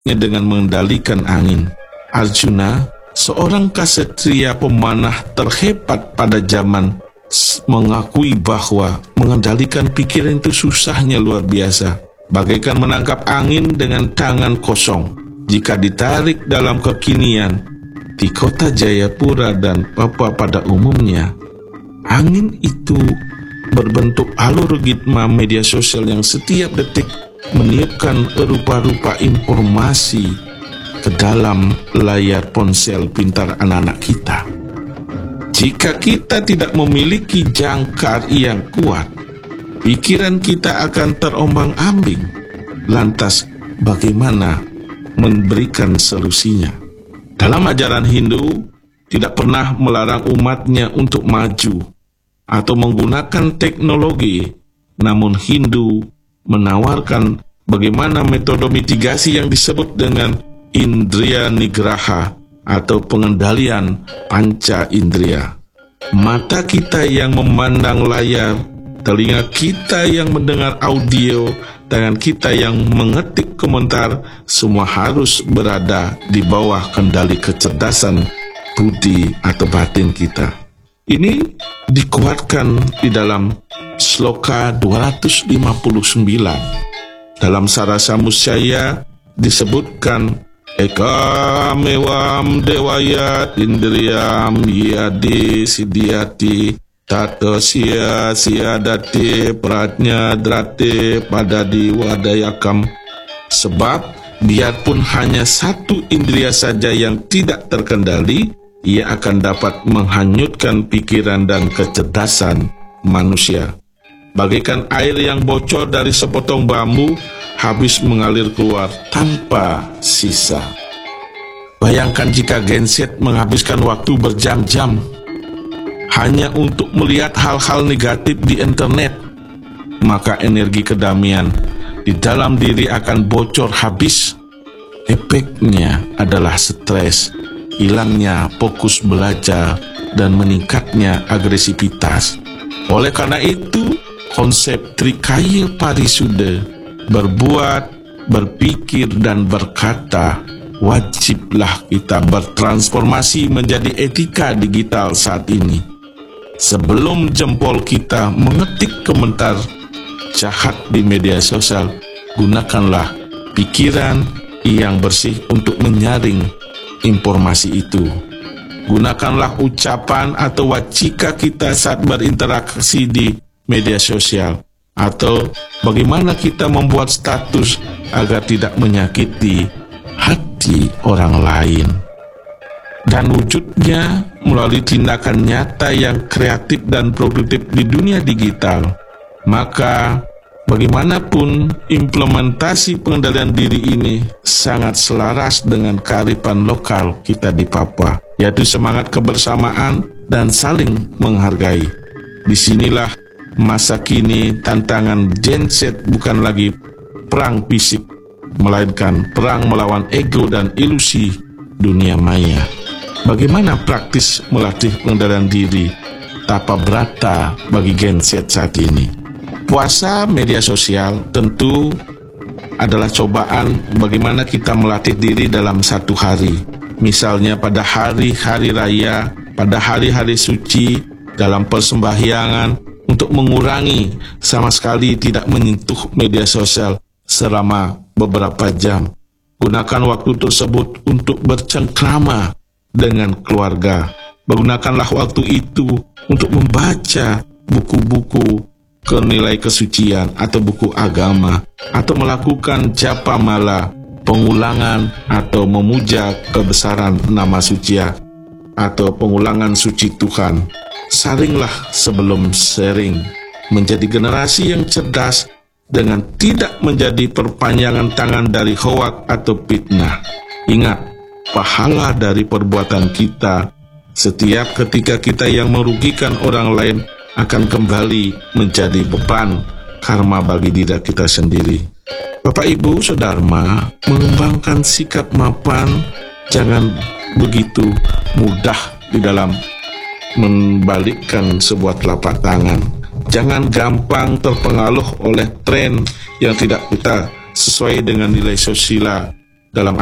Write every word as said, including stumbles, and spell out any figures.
dengan mengendalikan angin. Arjuna, seorang ksatria pemanah terhebat pada zaman, mengakui bahwa mengendalikan pikiran itu susahnya luar biasa. Bagaikan menangkap angin dengan tangan kosong. Jika ditarik dalam kekinian, di kota Jayapura dan Papua pada umumnya, angin itu berbentuk algoritma media sosial yang setiap detik meniupkan rupa-rupa informasi ke dalam layar ponsel pintar anak-anak kita. Jika kita tidak memiliki jangkar yang kuat, pikiran kita akan terombang-ambing. Lantas, bagaimana memberikan solusinya? Dalam ajaran Hindu, tidak pernah melarang umatnya untuk maju atau menggunakan teknologi, namun Hindu menawarkan bagaimana metode mitigasi yang disebut dengan indriya nigraha atau pengendalian panca indria. Mata kita yang memandang layar, telinga kita yang mendengar audio, tangan kita yang mengetik komentar, semua harus berada di bawah kendali kecerdasan budi atau batin kita. Ini dikuatkan di dalam sloka dua ratus lima puluh sembilan. Dalam Sarasa Musaya disebutkan eka mewam dewayat indriyam yadi siddhyati tato sia siadati pratnya drate pada diwadayakam. Sebab biarpun hanya satu indria saja yang tidak terkendali, ia akan dapat menghanyutkan pikiran dan kecerdasan manusia. Bagaikan air yang bocor dari sepotong bambu, habis mengalir keluar tanpa sisa. Bayangkan jika genset menghabiskan waktu berjam-jam hanya untuk melihat hal-hal negatif di internet, maka energi kedamaian di dalam diri akan bocor habis. Efeknya adalah stres, hilangnya fokus belajar, dan meningkatnya agresivitas. Oleh karena itu, konsep Trikaya Parisuddha, berbuat, berpikir, dan berkata, wajiblah kita bertransformasi menjadi etika digital saat ini. Sebelum jempol kita mengetik komentar jahat di media sosial, gunakanlah pikiran yang bersih untuk menyaring informasi itu. Gunakanlah ucapan atau wacika kita saat berinteraksi di media sosial, atau bagaimana kita membuat status agar tidak menyakiti hati orang lain. Dan wujudnya melalui tindakan nyata yang kreatif dan produktif di dunia digital. Maka bagaimanapun implementasi pengendalian diri ini sangat selaras dengan kearifan lokal kita di Papua, yaitu semangat kebersamaan dan saling menghargai. Disinilah masa kini tantangan Gen Z bukan lagi perang fisik, melainkan perang melawan ego dan ilusi dunia maya. Bagaimana praktis melatih pengendalian diri tapa berata bagi Gen Z saat ini? Puasa media sosial tentu adalah cobaan bagaimana kita melatih diri dalam satu hari. Misalnya pada hari-hari raya, pada hari-hari suci, dalam persembahyangan, untuk mengurangi sama sekali tidak menyentuh media sosial selama beberapa jam. Gunakan waktu tersebut untuk bercengkrama dengan keluarga. Gunakanlah waktu itu untuk membaca buku-buku kenilai kesucian atau buku agama, atau melakukan japa mala, pengulangan atau memuja kebesaran nama suci atau pengulangan suci Tuhan. Saringlah sebelum sharing, menjadi generasi yang cerdas dengan tidak menjadi perpanjangan tangan dari hoak atau fitnah. Ingat, pahala dari perbuatan kita setiap ketika kita yang merugikan orang lain akan kembali menjadi beban karma bagi diri kita sendiri. Bapak Ibu Saudara, mengembangkan sikap mapan, jangan begitu mudah di dalam membalikkan sebuah telapak tangan. Jangan gampang terpengaruh oleh tren yang tidak kita sesuai dengan nilai sosial dalam